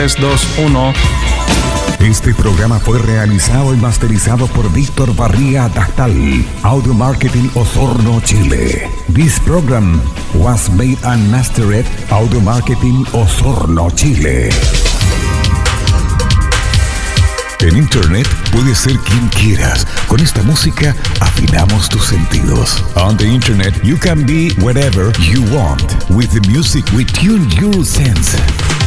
3, 2, 1. Este programa fue realizado y masterizado por Víctor Barría Dactal, Audio Marketing Osorno, Chile. This program was made and mastered Audio Marketing Osorno, Chile. En Internet puedes ser quien quieras. Con esta música afinamos tus sentidos. On the Internet you can be whatever you want. With the music we tune your sense.